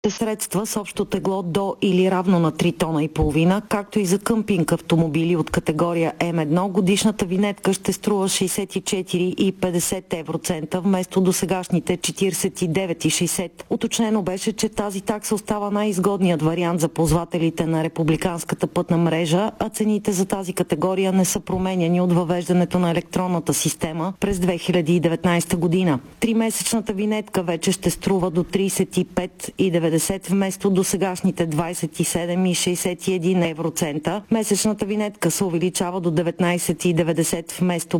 Средства с общо тегло до или равно на 3 тона и половина, както и за къмпинг автомобили от категория М1, годишната винетка ще струва 64,50 евроцента вместо досегашните 49,60. Уточнено беше, че тази такса остава най-изгодният вариант за ползвателите на републиканската пътна мрежа, а цените за тази категория не са променяни от въвеждането на електронната система през 2019 година. Тримесечната винетка вече ще струва до 35,90 вместо до сегашните 27,61 евроцента. Месечната винетка се увеличава до 19,90 вместо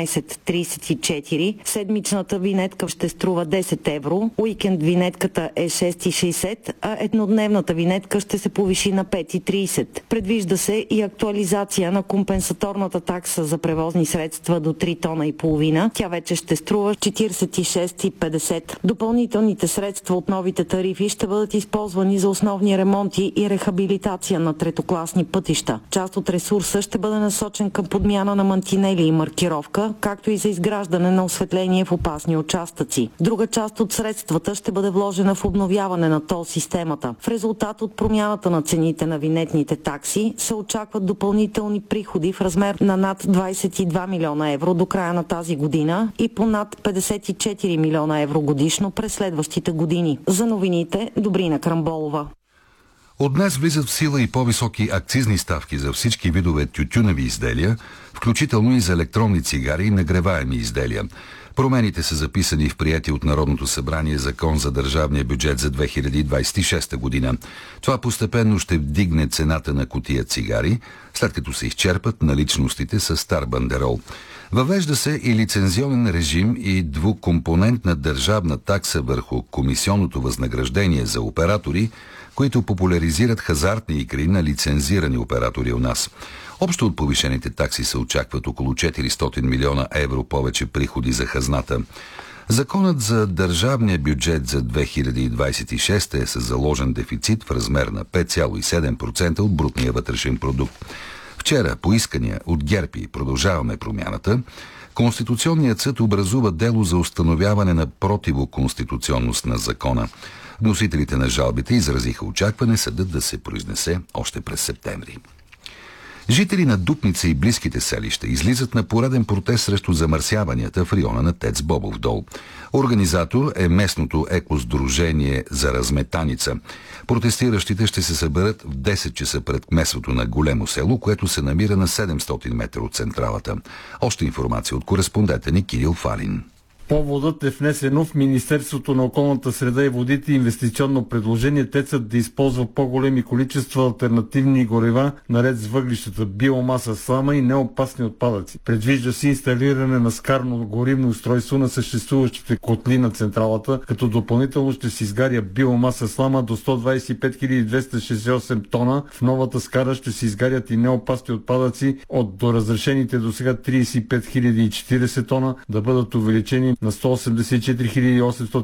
15,34. Седмичната винетка ще струва 10 евро. Уикенд винетката е 6,60, а еднодневната винетка ще се повиши на 5,30. Предвижда се и актуализация на компенсаторната такса за превозни средства до 3 тона и половина. Тя вече ще струва 46,50. Допълнителните средства от новите тарифи ще бъдат използвани за основни ремонти и рехабилитация на третокласни пътища. Част от ресурса ще бъде насочен към подмяна на мантинели и маркировка, както и за изграждане на осветление в опасни участъци. Друга част от средствата ще бъде вложена в обновяване на тол системата. В резултат от промяната на цените на винетните такси се очакват допълнителни приходи в размер на над 22 милиона евро до края на тази година и по над 54 милиона евро годишно през следващите години. За новините, Добрина Крамболова. От днес влизат в сила и по-високи акцизни ставки за всички видове тютюневи изделия, включително и за електронни цигари и нагреваеми изделия. Промените са записани в приетия от Народното събрание Закон за държавния бюджет за 2026 година. Това постепенно ще вдигне цената на кутия цигари, след като се изчерпат наличностите с стар бандерол. Въвежда се и лицензионен режим и двукомпонентна държавна такса върху комисионното възнаграждение за оператори, които популяризират хазартни игри на лицензирани оператори у нас. Общо от повишените такси се очакват около 400 милиона евро повече приходи за хазната. Законът за държавния бюджет за 2026 е с заложен дефицит в размер на 5,7% от брутния вътрешен продукт. Вчера, по искания от ГЕРБ и Продължаваме промяната, Конституционният съд образува дело за установяване на противоконституционност на закона. Вносителите на жалбите изразиха очакване съдът да се произнесе още през септември. Жители на Дупница и близките селища излизат на пореден протест срещу замърсяванията в района на ТЕЦ Бобов дол. Организатор е местното екосдружение за разметаница. Протестиращите ще се съберат в 10 часа пред кметството на Големо село, което се намира на 700 метра от централата. Още информация от кореспондента ни Кирил Фалин. Поводът е внесено в Министерството на околната среда и водите инвестиционно предложение ТЕЦ-ът да използва по-големи количества алтернативни горива, наред с въглищата, биомаса, слама и неопасни отпадъци. Предвижда се инсталиране на скарно горивно устройство на съществуващите котли на централата, като допълнително ще се изгаря биомаса, слама до 125 268 тона. В новата скара ще се изгарят и неопасни отпадъци от доразрешените до сега 35 040 тона да бъдат увеличени на 184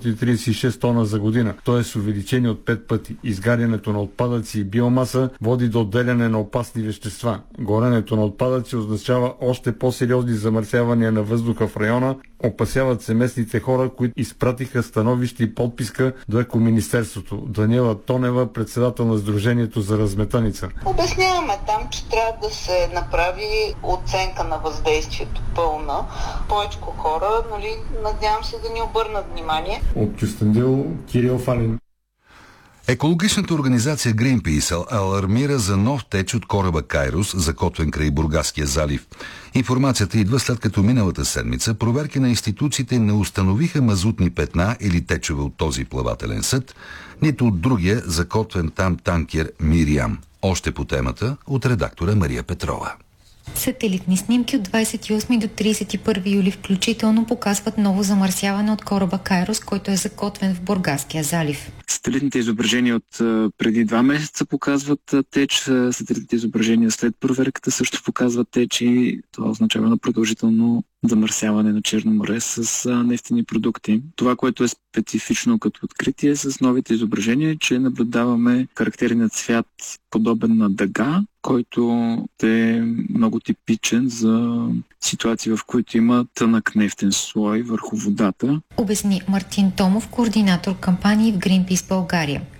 836 тона за година, т.е. увеличение от 5 пъти. Изгарянето на отпадъци и биомаса води до отделяне на опасни вещества. Горенето на отпадъци означава още по-сериозни замърсявания на въздуха в района. Опасяват се местните хора, които изпратиха становище и подписка до Екоминистерството. Даниела Тонева, председател на Сдружението за разметаница. Обясняваме там, че трябва да се направи оценка на въздействието пълна. Повечко хора, надявам се да ни обърнат внимание. От Кюстендил, Кирил Фалин. Екологичната организация Greenpeace алармира за нов теч от кораба Кайрос, закотвен край Бургаския залив. Информацията идва след като миналата седмица проверки на институциите не установиха мазутни петна или течове от този плавателен съд, нито от другия закотвен там танкер Мириам. Още по темата от редактора Мария Петрова. Сателитни снимки от 28 до 31 юли включително показват ново замърсяване от кораба Кайрос, който е закотвен в Бургаския залив. Сателитните изображения от преди 2 месеца показват теч, сателитните изображения след проверката също показват теч и това означава на продължително замърсяване на Черно море с нефтени продукти. Това, което е специфично като откритие с новите изображения, е, че наблюдаваме характерният цвят подобен на дъга, който е много типичен за ситуации, в които има тънък нефтен слой върху водата. Обясни Мартин Томов, координатор кампании в Greenpeace България.